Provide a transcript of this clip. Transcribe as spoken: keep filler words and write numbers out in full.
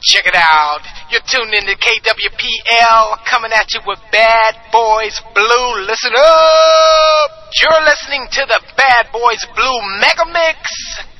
Check it out. You're tuned in to K W P L, coming at you with Bad Boys Blue. Listen up. You're listening to the Bad Boys Blue Mega Mix.